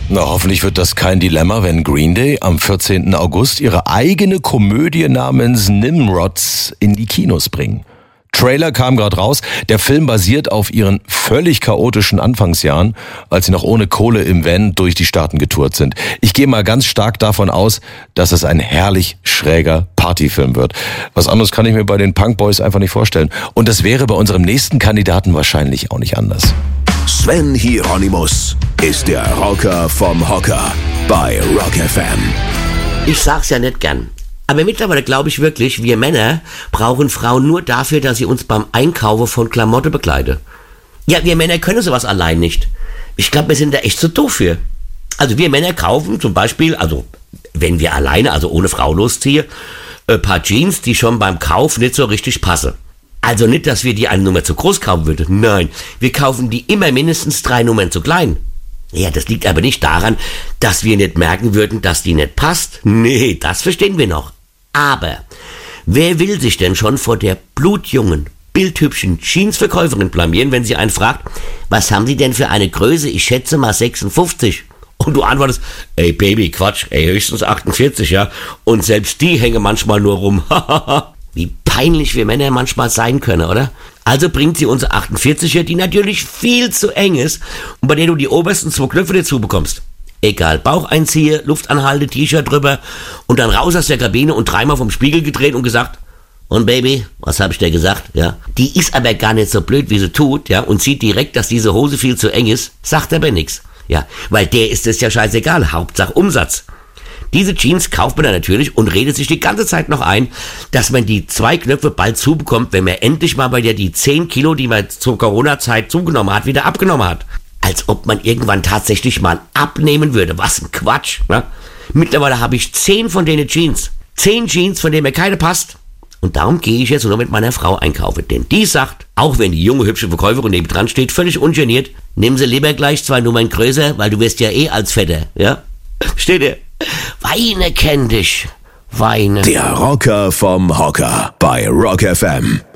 Na, hoffentlich wird das kein Dilemma, wenn Green Day am 14. August ihre eigene Komödie namens Nimrods in die Kinos bringen. Trailer kam gerade raus. Der Film basiert auf ihren völlig chaotischen Anfangsjahren, als sie noch ohne Kohle im Van durch die Staaten getourt sind. Ich gehe mal ganz stark davon aus, dass es ein herrlich schräger Partyfilm wird. Was anderes kann ich mir bei den Punkboys einfach nicht vorstellen. Und das wäre bei unserem nächsten Kandidaten wahrscheinlich auch nicht anders. Sven Hieronymus ist der Rocker vom Hocker bei Rock FM. Ich sag's ja nicht gern. Aber mittlerweile glaube ich wirklich, wir Männer brauchen Frauen nur dafür, dass sie uns beim Einkaufen von Klamotte begleiten. Ja, wir Männer können sowas allein nicht. Ich glaube, wir sind da echt zu doof für. Also wir Männer kaufen zum Beispiel, also wenn wir alleine, also ohne Frau losziehen, ein paar Jeans, die schon beim Kauf nicht so richtig passen. Also nicht, dass wir die eine Nummer zu groß kaufen würden. Nein, wir kaufen die immer mindestens 3 Nummern zu klein. Ja, das liegt aber nicht daran, dass wir nicht merken würden, dass die nicht passt. Nee, das verstehen wir noch. Aber wer will sich denn schon vor der blutjungen, bildhübschen Jeansverkäuferin blamieren, wenn sie einen fragt, was haben Sie denn für eine Größe? Ich schätze mal 56. Und du antwortest, ey Baby, Quatsch, ey, höchstens 48, ja. Und selbst die hängen manchmal nur rum. Wie peinlich wir Männer manchmal sein können, oder? Also bringt sie unsere 48er, die natürlich viel zu eng ist und bei der du die obersten 2 Knöpfe dazu bekommst. Egal, Bauch einziehe, Luft anhalte, T-Shirt drüber und dann raus aus der Kabine und 3-mal vom Spiegel gedreht und gesagt, und Baby, was hab ich dir gesagt, ja? Die ist aber gar nicht so blöd, wie sie tut, ja, und sieht direkt, dass diese Hose viel zu eng ist, sagt aber nix, ja, weil der ist es ja scheißegal, Hauptsache Umsatz. Diese Jeans kauft man dann natürlich und redet sich die ganze Zeit noch ein, dass man die 2 Knöpfe bald zubekommt, wenn man endlich mal bei der die 10 Kilo, die man zur Corona-Zeit zugenommen hat, wieder abgenommen hat. Als ob man irgendwann tatsächlich mal abnehmen würde. Was ein Quatsch. Ne? Mittlerweile habe ich 10 von denen Jeans. 10 Jeans, von denen mir keine passt. Und darum gehe ich jetzt nur mit meiner Frau einkaufen. Denn die sagt, auch wenn die junge, hübsche Verkäuferin neben dran steht, völlig ungeniert, nimm sie lieber gleich 2 Nummern größer, weil du wirst ja eh als Fetter. Ja? Steht ihr? Weine kenn dich. Weine. Der Rocker vom Hocker bei Rock FM.